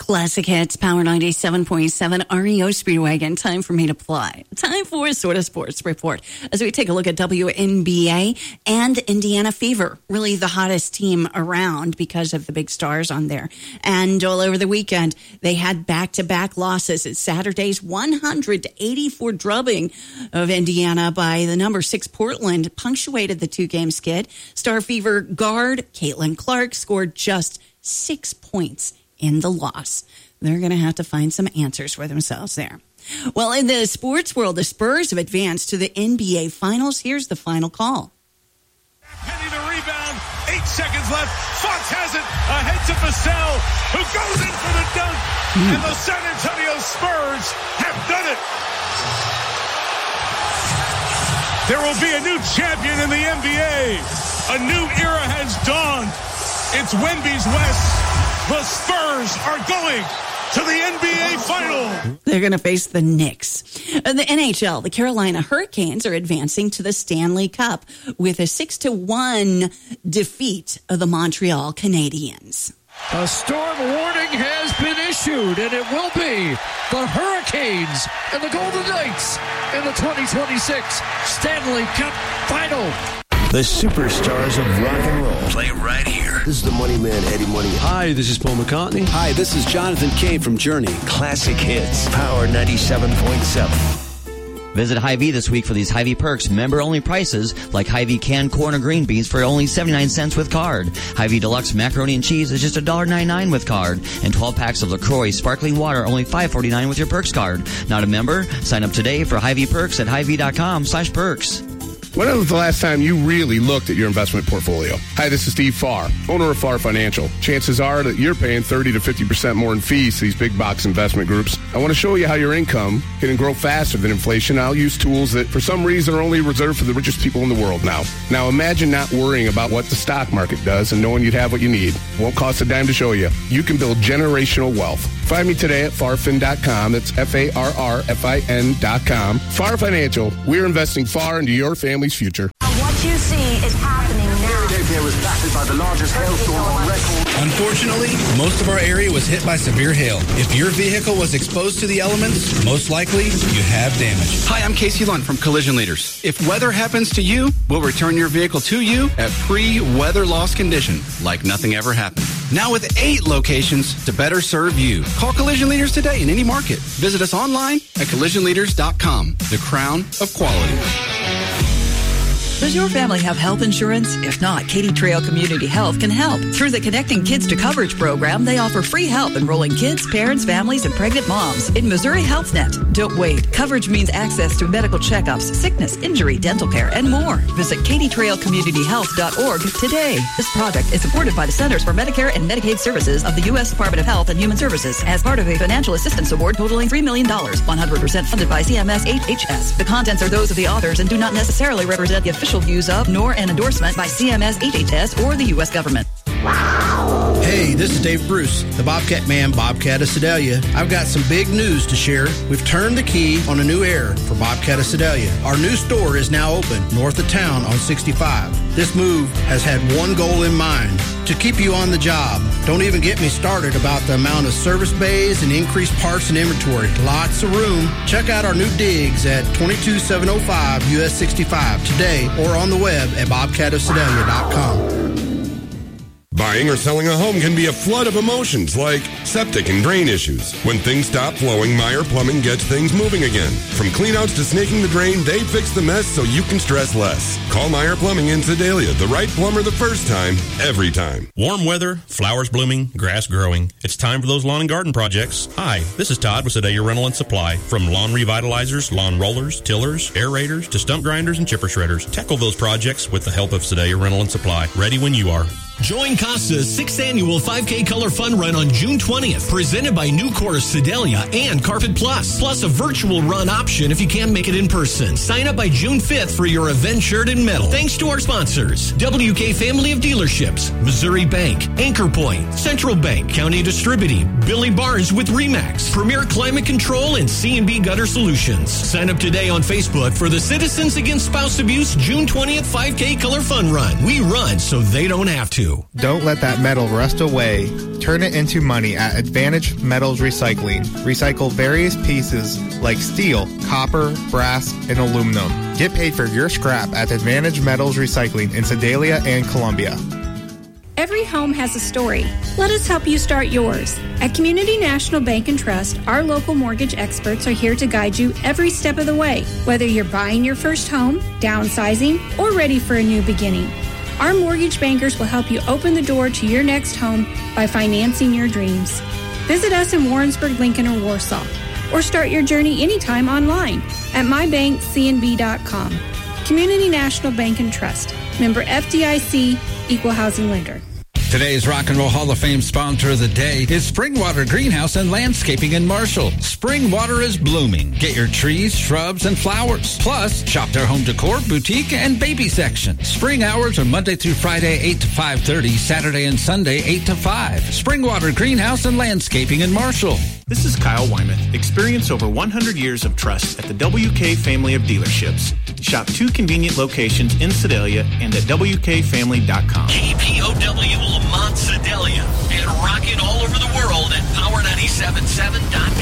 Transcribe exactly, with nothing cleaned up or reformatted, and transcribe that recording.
Classic Hits, Power ninety-seven point seven, R E O Speedwagon. Time for me to play. Time for a Sort of Sports Report as we take a look at W N B A and Indiana Fever. Really the hottest team around because of the big stars on there. And all over the weekend, they had back-to-back losses. It's Saturday's one hundred eighty-four drubbing of Indiana by the number six Portland punctuated the two-game skid. Star Fever guard Caitlin Clark scored just six points in the loss. They're going to have to find some answers for themselves there. Well, in the sports world, the Spurs have advanced to the N B A Finals. Here's the final call. Penny to rebound. Eight seconds left. Fox has it. Ahead to Vassell, who goes in for the dunk. Mm. And the San Antonio Spurs have done it. There will be a new champion in the N B A. A new era has dawned. It's Wemby's West. The Spurs are going to the N B A Final. They're going to face the Knicks. In the N H L, the Carolina Hurricanes are advancing to the Stanley Cup with a six to one defeat of the Montreal Canadiens. A storm warning has been issued, and it will be the Hurricanes and the Golden Knights in the twenty twenty-six Stanley Cup Final. The superstars of rock and roll play right here. This is the Money Man, Eddie Money. Hi, this is Paul McCartney. Hi, this is Jonathan Cain from Journey. Classic Hits, Power ninety-seven point seven. Visit Hy-Vee this week for these Hy-Vee perks, member-only prices like Hy-Vee canned corn or green beans for only seventy-nine cents with card. Hy-Vee Deluxe macaroni and cheese is just one dollar ninety-nine with card. And twelve packs of LaCroix sparkling water only five forty-nine with your perks card. Not a member? Sign up today for Hy-Vee perks at Hy-Vee.com slash perks. When was the last time you really looked at your investment portfolio? Hi, this is Steve Farr, owner of Farr Financial. Chances are that you're paying thirty to fifty percent more in fees to these big box investment groups. I want to show you how your income can grow faster than inflation. I'll use tools that, for some reason, are only reserved for the richest people in the world now. Now, imagine not worrying about what the stock market does and knowing you'd have what you need. Won't cost a dime to show you. You can build generational wealth. Find me today at farfin dot com. That's F A R R F I N dot com. Farr Financial. We're investing far into your family's future. What you see is happening now. There was battered by the largest hailstorm on record. Unfortunately, most of our area was hit by severe hail. If your vehicle was exposed to the elements, most likely you have damage. Hi, I'm Casey Lund from Collision Leaders. If weather happens to you, we'll return your vehicle to you at pre-weather loss condition, like nothing ever happened. Now with eight locations to better serve you. Call Collision Leaders today in any market. Visit us online at collision leaders dot com. The crown of quality. Does your family have health insurance? If not, Katy Trail Community Health can help. Through the Connecting Kids to Coverage program, they offer free help enrolling kids, parents, families, and pregnant moms in Missouri HealthNet. Don't wait. Coverage means access to medical checkups, sickness, injury, dental care, and more. Visit katy trail community health dot org today. This project is supported by the Centers for Medicare and Medicaid Services of the U S Department of Health and Human Services as part of a financial assistance award totaling three million dollars, one hundred percent funded by C M S H H S. The contents are those of the authors and do not necessarily represent the official views of, nor an endorsement by C M S H H S or the U S government. Hey, this is Dave Bruce, the Bobcat Man, Bobcat of Sedalia. I've got some big news to share. We've turned the key on a new era for Bobcat of Sedalia. Our new store is now open north of town on sixty-five. This move has had one goal in mind, to keep you on the job. Don't even get me started about the amount of service bays and increased parts and inventory. Lots of room. Check out our new digs at twenty-two seven oh five U S sixty-five today or on the web at bobcat of sedalia dot com. Buying or selling a home can be a flood of emotions like septic and drain issues. When things stop flowing, Meyer Plumbing gets things moving again. From cleanouts to snaking the drain, they fix the mess so you can stress less. Call Meyer Plumbing in Sedalia. The right plumber the first time, every time. Warm weather, flowers blooming, grass growing. It's time for those lawn and garden projects. Hi, this is Todd with Sedalia Rental and Supply. From lawn revitalizers, lawn rollers, tillers, aerators, to stump grinders and chipper shredders. Tackle those projects with the help of Sedalia Rental and Supply. Ready when you are. Join Costa's sixth annual five K Color Fun Run on June twentieth, presented by Nucor, Sedalia, and Carpet Plus. Plus a virtual run option if you can't make it in person. Sign up by June fifth for your event shirt and medal. Thanks to our sponsors, W K Family of Dealerships, Missouri Bank, Anchor Point, Central Bank, County Distributing, Billy Barnes with Remax, Premier Climate Control, and C and B Gutter Solutions. Sign up today on Facebook for the Citizens Against Spouse Abuse June twentieth five K Color Fun Run. We run so they don't have to. two. Don't let that metal rust away. Turn it into money at Advantage Metals Recycling. Recycle various pieces like steel, copper, brass, and aluminum. Get paid for your scrap at Advantage Metals Recycling in Sedalia and Columbia. Every home has a story. Let us help you start yours. At Community National Bank and Trust, our local mortgage experts are here to guide you every step of the way, whether you're buying your first home, downsizing, or ready for a new beginning. Our mortgage bankers will help you open the door to your next home by financing your dreams. Visit us in Warrensburg, Lincoln, or Warsaw, or start your journey anytime online at my bank c n b dot com. Community National Bank and Trust. Member F D I C, Equal Housing Lender. Today's Rock and Roll Hall of Fame sponsor of the day is Springwater Greenhouse and Landscaping in Marshall. Springwater is blooming. Get your trees, shrubs, and flowers. Plus, shop their home decor, boutique, and baby section. Spring hours are Monday through Friday, eight to five thirty, Saturday and Sunday, eight to five. Springwater Greenhouse and Landscaping in Marshall. This is Kyle Wyman. Experience over one hundred years of trust at the W K family of dealerships. Shop two convenient locations in Sedalia and at w k family dot com. K P O W Lamont Sedalia and rocking all over the world at power nine seven seven dot